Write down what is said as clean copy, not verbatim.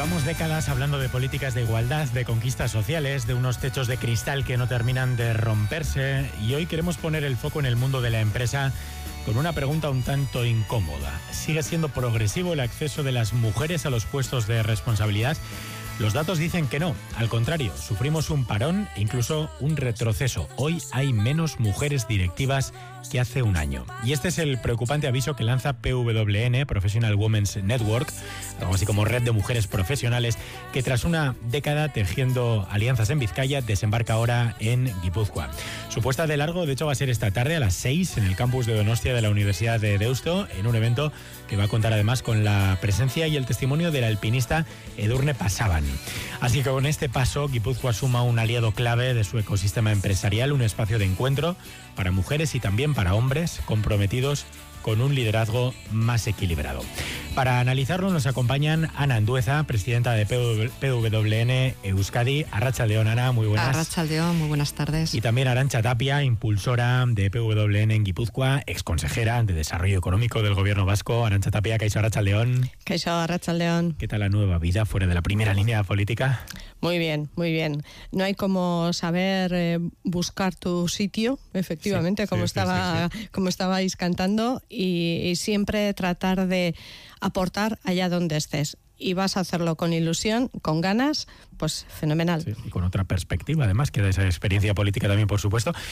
Llevamos décadas hablando de políticas de igualdad, de conquistas sociales, de unos techos de cristal que no terminan de romperse, y hoy queremos poner el foco en el mundo de la empresa con una pregunta un tanto incómoda. ¿Sigue siendo progresivo el acceso de las mujeres a los puestos de responsabilidad? Los datos dicen que no, al contrario, sufrimos un parón e incluso un retroceso. Hoy hay menos mujeres directivas que hace un año. Y este es el preocupante aviso que lanza PWN, Professional Women's Network, algo así como red de mujeres profesionales, que tras una década tejiendo alianzas en Vizcaya, desembarca ahora en Guipúzcoa. Su puesta de largo, de hecho, va a ser esta tarde a las 6 en el campus de Donostia de la Universidad de Deusto, en un evento que va a contar además con la presencia y el testimonio del alpinista Edurne Pasaban. Así que con este paso, Guipúzcoa suma un aliado clave de su ecosistema empresarial, un espacio de encuentro para mujeres y también para hombres comprometidos con un liderazgo más equilibrado. Para analizarlo nos acompañan Ana Andueza, presidenta de PWN Euskadi. Arratsaldeon, Ana, muy buenas. Arratsaldeon, muy buenas tardes. Y también Arantxa Tapia, impulsora de PWN en Guipúzcoa, exconsejera de Desarrollo Económico del Gobierno Vasco. Arantxa Tapia, kaixo arratsaldeon. Kaixo arratsaldeon. ¿Qué tal la nueva vida fuera de la primera línea política? Muy bien, muy bien. No hay como saber buscar tu sitio, efectivamente, como estabais cantando, y siempre tratar de aportar allá donde estés. Y vas a hacerlo con ilusión, con ganas, pues fenomenal. Sí, y con otra perspectiva, además, que da esa experiencia política también, por supuesto.